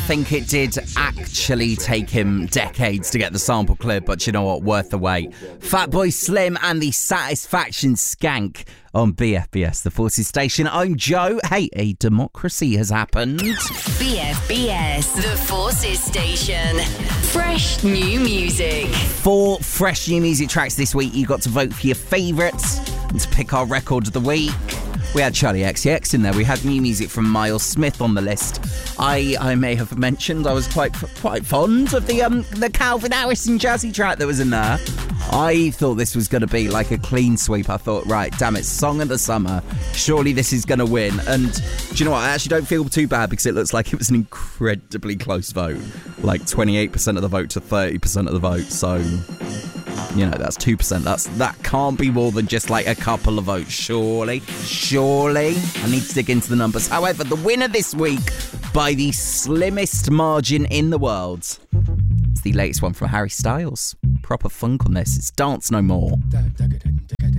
think it did actually take him decades to get the sample cleared, but you know what? Worth the wait. Fatboy Slim and the Satisfaction Skank on BFBS, the Forces Station. I'm Joe. Hey, a democracy has happened. BFBS, the Forces Station. Fresh new music. 4 fresh new music tracks this week. You got to vote for your favourites and to pick our record of the week. We had Charlie XCX in there. We had new music from Miles Smith on the list. I may have mentioned I was quite fond of the Calvin Harris and Jazzy track that was in there. I thought this was going to be like a clean sweep. I thought, right, damn it, Song of the Summer. Surely this is going to win. And do you know what? I actually don't feel too bad because it looks like it was an incredibly close vote. Like 28% of the vote to 30% of the vote. So, you know, that's 2%. That can't be more than just like a couple of votes, surely. I need to dig into the numbers. However, the winner this week by the slimmest margin in the world is the latest one from Harry Styles. Proper funk on this. It's Dance No More.